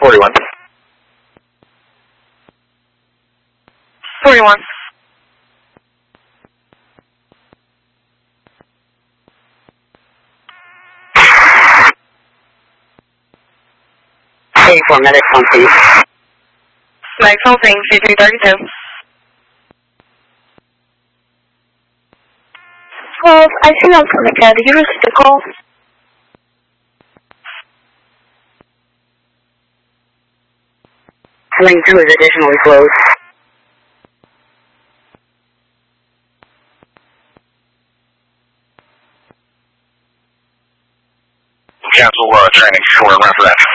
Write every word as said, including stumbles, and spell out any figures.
forty-one. forty-one. eighty-four, medic phone, please. Medic phone, C three thirty-two. twelve, I see on Seneca. Did you receive the call? Lane two is additionally closed. Cancel uh, training. We're around for that.